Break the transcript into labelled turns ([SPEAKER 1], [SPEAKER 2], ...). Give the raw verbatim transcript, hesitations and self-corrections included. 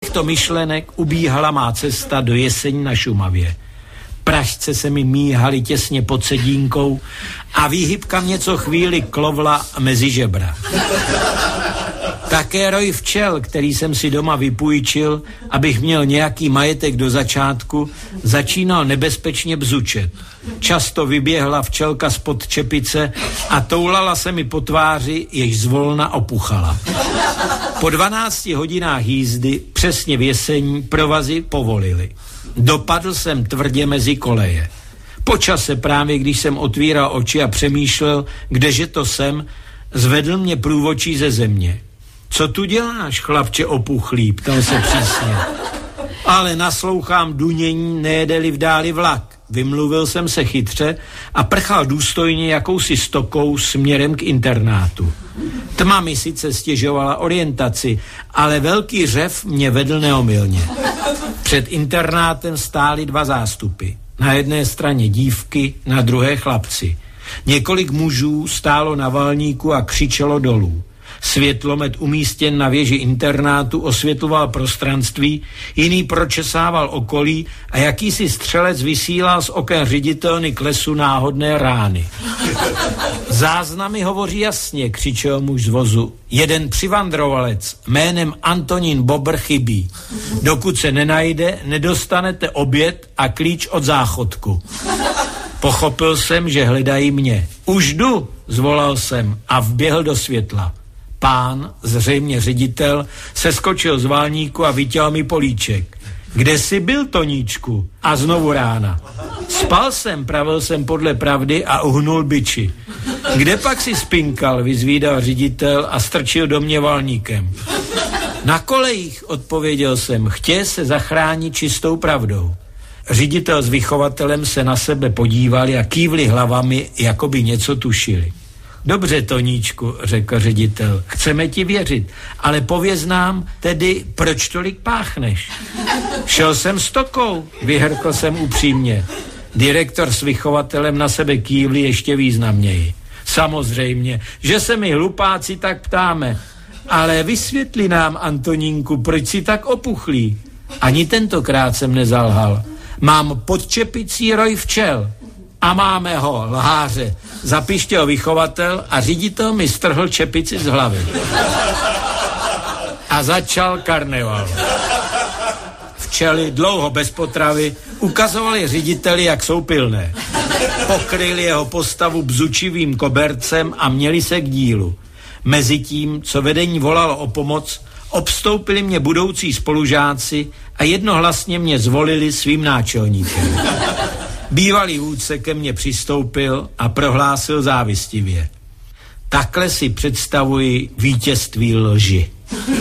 [SPEAKER 1] těchto myšlenek ubíhala má cesta do Jeseň na Šumavě. Pražce se mi míhaly těsně pod sedínkou a výhybka mě co chvíli klovla mezi žebra. Také roj včel, který jsem si doma vypůjčil, abych měl nějaký majetek do začátku, začínal nebezpečně bzučet. Často vyběhla včelka spod čepice a toulala se mi po tváři, jež zvolna opuchala. Po dvanácti hodinách jízdy přesně v Jesení provazy povolili. Dopadl jsem tvrdě mezi koleje. Po čase právě, když jsem otvíral oči a přemýšlel, kdeže to jsem, zvedl mě průvodčí ze země. Co tu děláš, chlapče opuchlý, ptal se přísně. Ale naslouchám dunění, nejede-li v dáli vlak. Vymluvil jsem se chytře a prchal důstojně jakousi stokou směrem k internátu. Tma mi sice stěžovala orientaci, ale velký řev mě vedl neomylně. Před internátem stály dva zástupy. Na jedné straně dívky, na druhé chlapci. Několik mužů stálo na valníku a křičelo dolů. Světlomet umístěn na věži internátu osvětloval prostranství, jiný pročesával okolí a jakýsi střelec vysílal z oken ředitelny k lesu náhodné rány. Záznamy hovoří jasně, křičel muž z vozu. Jeden přivandrovalec jménem Antonín Bobr chybí. Dokud se nenajde, nedostanete oběd a klíč od záchodku. Pochopil jsem, že hledají mě. Už jdu, zvolal jsem a vběhl do světla. Pán, zřejmě ředitel, seskočil z válníku a vytěl mi políček. Kde jsi byl, Toníčku? A znovu rána. Spal jsem, pravil jsem podle pravdy a uhnul biči. Kde pak si spinkal, vyzvídal ředitel a strčil do mě válníkem. Na kolejích, odpověděl jsem, chtěl se zachránit čistou pravdou. Ředitel s vychovatelem se na sebe podívali a kývli hlavami, jako by něco tušili. Dobře, Toníčku, řekl ředitel, chceme ti věřit, ale pověz nám tedy, proč tolik páchneš. Šel jsem stokou, vyhrkl jsem upřímně. Direktor s vychovatelem na sebe kývli ještě významněji. Samozřejmě, že se my hlupáci tak ptáme, ale vysvětli nám, Antonínku, proč si tak opuchlý. Ani tentokrát jsem nezalhal. Mám pod čepicí roj včel. A máme ho, lháře, zapištěl vychovatel a ředitel mi strhl čepici z hlavy. A začal karneval. Včely, dlouho bez potravy, ukazovali řediteli, jak jsou pilné. Pokryli jeho postavu bzučivým kobercem a měli se k dílu. Mezitím, co vedení volalo o pomoc, obstoupili mě budoucí spolužáci a jednohlasně mě zvolili svým náčelníkem. Bývalý vůdce ke mně přistoupil a prohlásil závistivě. Takhle si představuji vítězství lži.